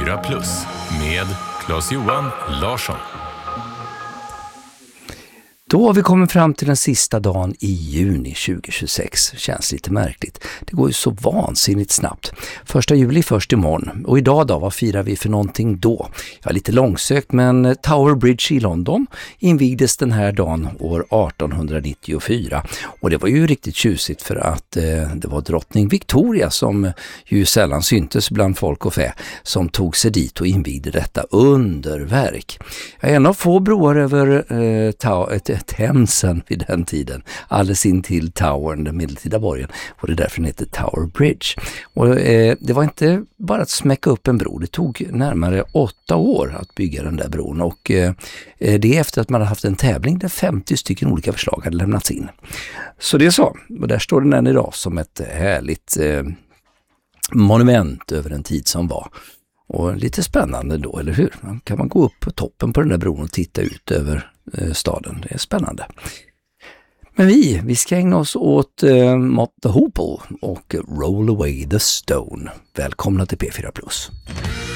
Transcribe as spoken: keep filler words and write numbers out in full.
fyra plus med Claes-Johan Larsson. Då har vi kommit fram till den sista dagen i juni tjugohundratjugosex. Känns lite märkligt. Det går ju så vansinnigt snabbt. Första juli först imorgon. Och idag då, vad firar vi för någonting då? Ja, lite långsökt, men Tower Bridge i London invigdes den här dagen år artonhundranittiofyra. Och det var ju riktigt tjusigt för att eh, det var drottning Victoria som ju sällan syntes bland folk och fä som tog sig dit och invigde detta underverk. Ja, en av få broar över eh, ta- ett Themsen vid den tiden, alldeles in till Towern, den medeltida borgen, och det är därför den heter Tower Bridge. Och eh, det var inte bara att smäcka upp en bro, det tog närmare åtta år att bygga den där bron, och eh, det är efter att man har haft en tävling där femtio stycken olika förslag hade lämnats in. Så det är så, och där står den än idag som ett härligt eh, monument över en tid som var. Och lite spännande då, eller hur? Kan man gå upp på toppen på den där bron och titta ut över eh, staden. Det är spännande. Men vi, vi ska ägna oss åt eh, Mott the Hoople och Roll Away the Stone. Välkomna till P fyra plus.